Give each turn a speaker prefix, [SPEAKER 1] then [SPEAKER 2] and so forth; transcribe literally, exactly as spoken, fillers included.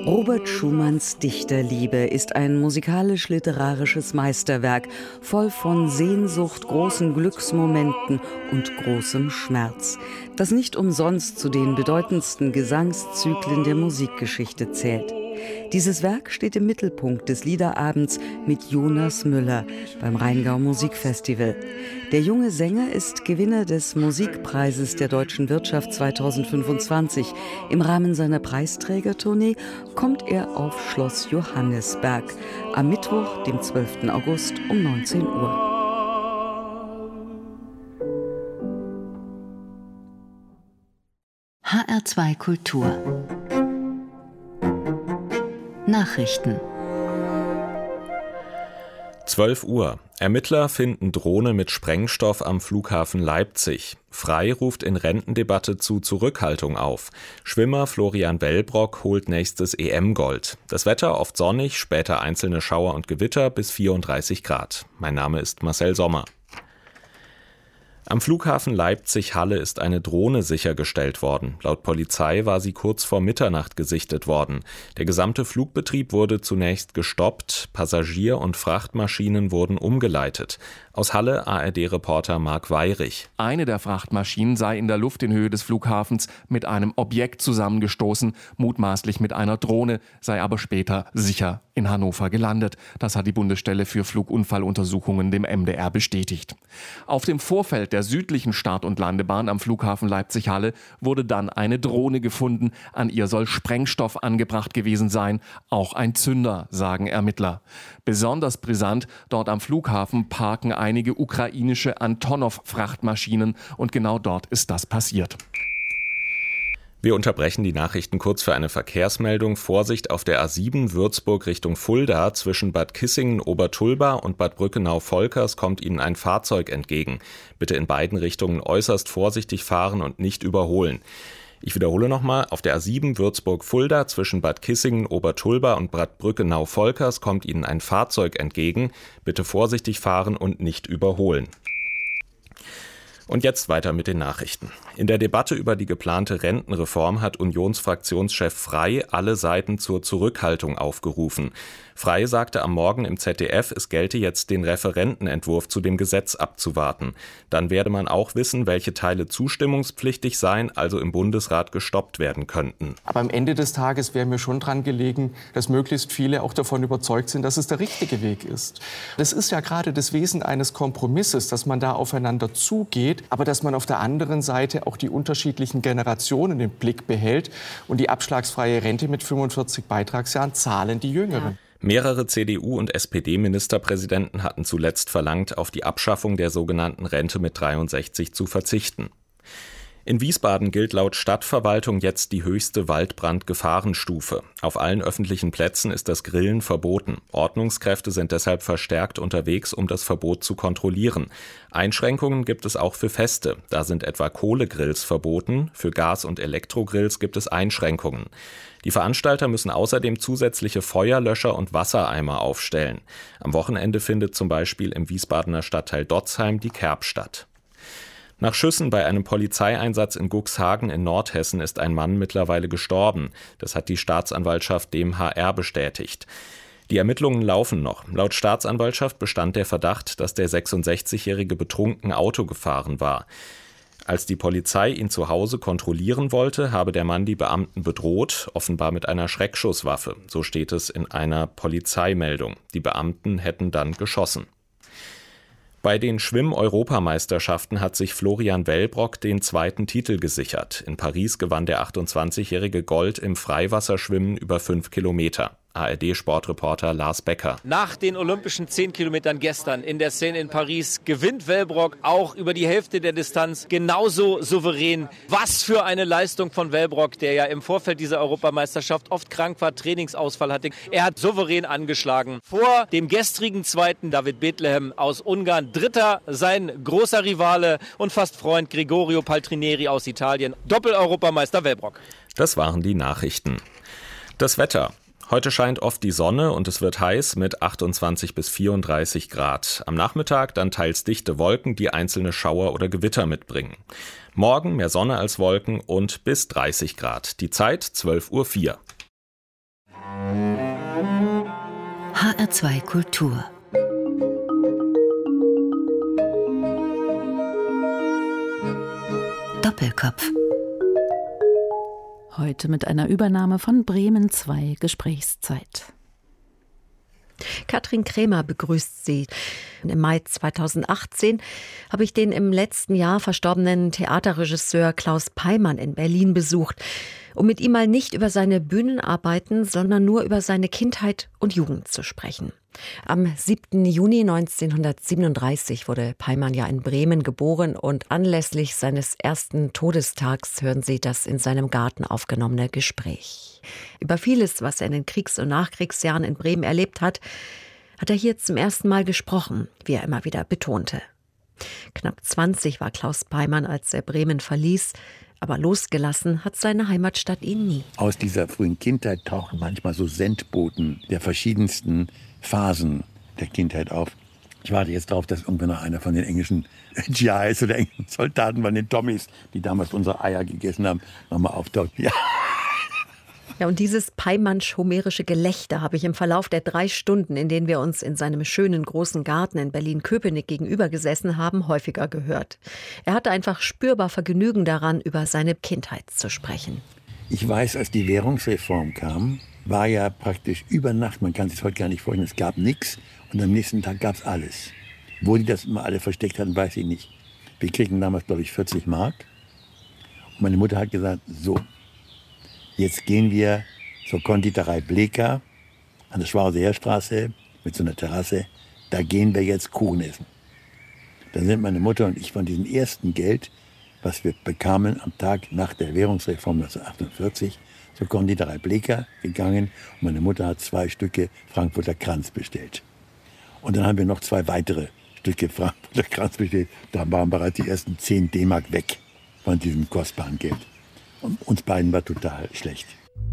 [SPEAKER 1] Robert Schumanns Dichterliebe ist ein musikalisch-literarisches Meisterwerk, voll von Sehnsucht, großen Glücksmomenten und großem Schmerz, das nicht umsonst zu den bedeutendsten Gesangszyklen der Musikgeschichte zählt. Dieses Werk steht im Mittelpunkt des Liederabends mit Jonas Müller beim Rheingau Musikfestival. Der junge Sänger ist Gewinner des Musikpreises der Deutschen Wirtschaft zweitausendfünfundzwanzig. Im Rahmen seiner Preisträgertournee kommt er auf Schloss Johannisberg am Mittwoch, dem zwölften August um neunzehn Uhr.
[SPEAKER 2] H R zwei Kultur Nachrichten.
[SPEAKER 3] zwölf Uhr. Ermittler finden Drohne mit Sprengstoff am Flughafen Leipzig. Frei ruft in Rentendebatte zu Zurückhaltung auf. Schwimmer Florian Wellbrock holt nächstes E M-Gold. Das Wetter oft sonnig, später einzelne Schauer und Gewitter bis vierunddreißig Grad. Mein Name ist Marcel Sommer. Am Flughafen Leipzig-Halle ist eine Drohne sichergestellt worden. Laut Polizei war sie kurz vor Mitternacht gesichtet worden. Der gesamte Flugbetrieb wurde zunächst gestoppt, Passagier- und Frachtmaschinen wurden umgeleitet. Aus Halle A R D-Reporter Marc Weyrich.
[SPEAKER 4] Eine der Frachtmaschinen sei in der Luft in Höhe des Flughafens mit einem Objekt zusammengestoßen, mutmaßlich mit einer Drohne, sei aber später sicher in Hannover gelandet. Das hat die Bundesstelle für Flugunfalluntersuchungen dem M D R bestätigt. Auf dem Vorfeld der südlichen Start- und Landebahn am Flughafen Leipzig-Halle wurde dann eine Drohne gefunden. An ihr soll Sprengstoff angebracht gewesen sein, auch ein Zünder, sagen Ermittler. Besonders brisant, dort am Flughafen parken einige ukrainische Antonov-Frachtmaschinen und genau dort ist das passiert.
[SPEAKER 3] Wir unterbrechen die Nachrichten kurz für eine Verkehrsmeldung. Vorsicht auf der A sieben Würzburg Richtung Fulda. Zwischen Bad Kissingen-Obertulba und Bad Brückenau-Volkers kommt Ihnen ein Fahrzeug entgegen. Bitte in beiden Richtungen äußerst vorsichtig fahren und nicht überholen. Ich wiederhole nochmal, auf der A sieben Würzburg-Fulda zwischen Bad Kissingen-Obertulba und Bad Brückenau-Volkers kommt Ihnen ein Fahrzeug entgegen. Bitte vorsichtig fahren und nicht überholen. Und jetzt weiter mit den Nachrichten. In der Debatte über die geplante Rentenreform hat Unionsfraktionschef Frey alle Seiten zur Zurückhaltung aufgerufen. Frey sagte am Morgen im Z D F, es gelte jetzt, den Referentenentwurf zu dem Gesetz abzuwarten. Dann werde man auch wissen, welche Teile zustimmungspflichtig seien, also im Bundesrat gestoppt werden könnten.
[SPEAKER 5] Aber am Ende des Tages wäre mir schon dran gelegen, dass möglichst viele auch davon überzeugt sind, dass es der richtige Weg ist. Das ist ja gerade das Wesen eines Kompromisses, dass man da aufeinander zugeht, aber dass man auf der anderen Seite auch die unterschiedlichen Generationen im Blick behält. Und die abschlagsfreie Rente mit fünfundvierzig Beitragsjahren zahlen die Jüngeren.
[SPEAKER 3] Mehrere C D U- und S P D-Ministerpräsidenten hatten zuletzt verlangt, auf die Abschaffung der sogenannten Rente mit dreiundsechzig zu verzichten. In Wiesbaden gilt laut Stadtverwaltung jetzt die höchste Waldbrandgefahrenstufe. Auf allen öffentlichen Plätzen ist das Grillen verboten. Ordnungskräfte sind deshalb verstärkt unterwegs, um das Verbot zu kontrollieren. Einschränkungen gibt es auch für Feste. Da sind etwa Kohlegrills verboten. Für Gas- und Elektrogrills gibt es Einschränkungen. Die Veranstalter müssen außerdem zusätzliche Feuerlöscher und Wassereimer aufstellen. Am Wochenende findet zum Beispiel im Wiesbadener Stadtteil Dotzheim die Kerb statt. Nach Schüssen bei einem Polizeieinsatz in Cuxhagen in Nordhessen ist ein Mann mittlerweile gestorben. Das hat die Staatsanwaltschaft dem H R bestätigt. Die Ermittlungen laufen noch. Laut Staatsanwaltschaft bestand der Verdacht, dass der sechsundsechzigjährige betrunken Auto gefahren war. Als die Polizei ihn zu Hause kontrollieren wollte, habe der Mann die Beamten bedroht, offenbar mit einer Schreckschusswaffe. So steht es in einer Polizeimeldung. Die Beamten hätten dann geschossen. Bei den Schwimm-Europameisterschaften hat sich Florian Wellbrock den zweiten Titel gesichert. In Paris gewann der achtundzwanzigjährige Gold im Freiwasserschwimmen über fünf Kilometer. A R D-Sportreporter Lars Becker.
[SPEAKER 6] Nach den olympischen zehn Kilometern gestern in der Szene in Paris gewinnt Wellbrock auch über die Hälfte der Distanz genauso souverän. Was für eine Leistung von Wellbrock, der ja im Vorfeld dieser Europameisterschaft oft krank war, Trainingsausfall hatte. Er hat souverän angeschlagen. Vor dem gestrigen Zweiten David Bethlehem aus Ungarn. Dritter sein großer Rivale und fast Freund Gregorio Paltrinieri aus Italien. Doppel-Europameister Wellbrock.
[SPEAKER 3] Das waren die Nachrichten. Das Wetter. Heute scheint oft die Sonne und es wird heiß mit achtundzwanzig bis vierunddreißig Grad. Am Nachmittag dann teils dichte Wolken, die einzelne Schauer oder Gewitter mitbringen. Morgen mehr Sonne als Wolken und bis dreißig Grad. Die Zeit zwölf Uhr vier.
[SPEAKER 2] H R zwei Kultur. Doppelkopf.
[SPEAKER 7] Heute mit einer Übernahme von Bremen zwei Gesprächszeit.
[SPEAKER 8] Katrin Krämer begrüßt Sie. Im Mai zweitausendachtzehn habe ich den im letzten Jahr verstorbenen Theaterregisseur Klaus Peimann in Berlin besucht, um mit ihm mal nicht über seine Bühnenarbeiten, sondern nur über seine Kindheit und Jugend zu sprechen. Am siebten Juni neunzehnhundertsiebenunddreißig wurde Peimann ja in Bremen geboren und anlässlich seines ersten Todestags hören Sie das in seinem Garten aufgenommene Gespräch. Über vieles, was er in den Kriegs- und Nachkriegsjahren in Bremen erlebt hat, hat er hier zum ersten Mal gesprochen, wie er immer wieder betonte. Knapp zwanzig war Klaus Peimann, als er Bremen verließ, aber losgelassen hat seine Heimatstadt ihn nie.
[SPEAKER 9] Aus dieser frühen Kindheit tauchen manchmal so Sendboten der verschiedensten Phasen der Kindheit auf. Ich warte jetzt darauf, dass irgendwann noch einer von den englischen G Is oder englischen Soldaten von den Tommies, die damals unsere Eier gegessen haben, nochmal auftaucht. Ja.
[SPEAKER 8] Ja, und dieses Peimannsch-homerische Gelächter habe ich im Verlauf der drei Stunden, in denen wir uns in seinem schönen großen Garten in Berlin-Köpenick gegenüber gesessen haben, häufiger gehört. Er hatte einfach spürbar Vergnügen daran, über seine Kindheit zu sprechen.
[SPEAKER 9] Ich weiß, als die Währungsreform kam, war ja praktisch über Nacht, man kann sich heute gar nicht vorstellen, es gab nichts und am nächsten Tag gab es alles. Wo die das immer alle versteckt hatten, weiß ich nicht. Wir kriegten damals, glaube ich, vierzig Mark. Und meine Mutter hat gesagt, so, jetzt gehen wir zur Konditorei Bleecker an der Schwarze-Heerstraße mit so einer Terrasse. Da gehen wir jetzt Kuchen essen. Da sind meine Mutter und ich von diesem ersten Geld, was wir bekamen am Tag nach der Währungsreform neunzehnhundertachtundvierzig, zur Konditorei Bleecker gegangen. Und meine Mutter hat zwei Stücke Frankfurter Kranz bestellt. Und dann haben wir noch zwei weitere Stücke Frankfurter Kranz bestellt. Da waren bereits die ersten zehn D-Mark weg von diesem kostbaren Geld. Und uns beiden war total schlecht.